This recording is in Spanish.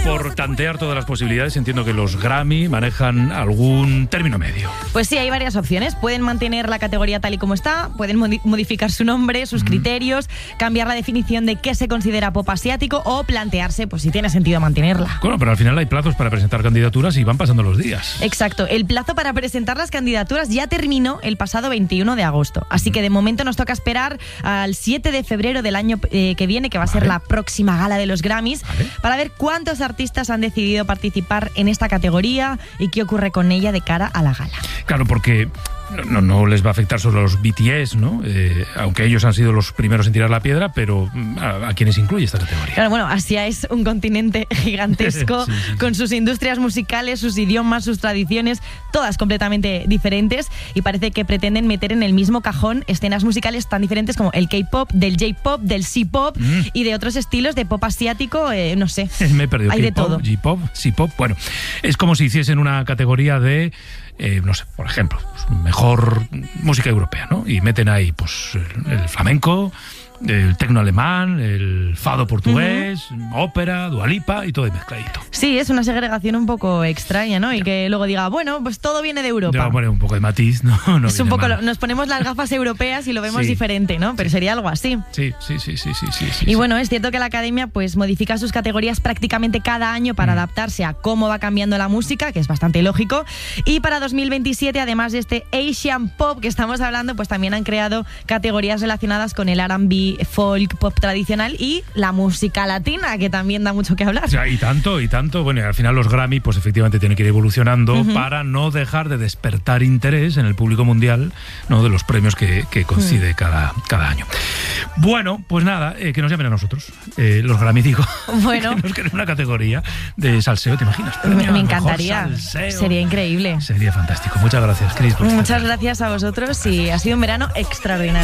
por tantear todas las posibilidades, entiendo que los Grammy manejan algún término medio. Pues sí, hay varias opciones. Pueden mantener la categoría tal y como está, pueden modificar su nombre, sus criterios, cambiar la definición de qué se considera pop asiático o plantearse pues si tiene sentido mantenerla. Bueno, pero al final hay plazos para presentar candidaturas y van pasando los días. Exacto. El plazo para presentar las candidaturas ya terminó el pasado 21 de agosto. Así que de momento nos toca esperar al 7 de febrero del año que viene, que va a ser la próxima gala de los Grammys, para ver cuántos artistas han decidido participar en esta categoría y qué ocurre con ella de cara a la gala. Claro, porque no les va a afectar solo a los BTS, ¿no? Aunque ellos han sido los primeros en tirar la piedra, pero ¿a quiénes incluye esta categoría? Claro, bueno, Asia es un continente gigantesco, sí, con sus industrias musicales, sus idiomas, sus tradiciones, todas completamente diferentes, y parece que pretenden meter en el mismo cajón escenas musicales tan diferentes como el K-pop, del J-pop, del C-pop y de otros estilos de pop asiático, no sé. Me he perdido. Hay de todo. J-pop, C-pop, bueno, es como si hiciesen una categoría de no sé, por ejemplo, mejor música europea, ¿no? Y meten ahí pues el flamenco, el tecno alemán, el fado portugués, ópera, Dua Lipa y todo ahí mezcladito. Sí, es una segregación un poco extraña, ¿no? Y que luego diga, bueno, pues todo viene de Europa. Debo poner un poco de matiz, ¿no? Es un poco, nos ponemos las gafas europeas y lo vemos diferente, ¿no? Pero sería algo así. Sí. Y bueno, es cierto que la Academia pues modifica sus categorías prácticamente cada año para adaptarse a cómo va cambiando la música, que es bastante lógico. Y para 2027, además de este Asian Pop que estamos hablando, pues también han creado categorías relacionadas con el R&B, folk, pop tradicional y la música latina, que también da mucho que hablar. O sea, y tanto. Bueno, y al final los Grammy pues efectivamente tienen que ir evolucionando para no dejar de despertar interés en el público mundial, ¿no? De los premios que concede cada año. Bueno, pues nada, que nos llamen a nosotros, los Grammy, digo. Bueno. Que nos queden una categoría de salseo, ¿te imaginas? Me encantaría. Sería increíble. Sería fantástico. Muchas gracias, Cris. Muchas gracias a vosotros y ha sido un verano extraordinario.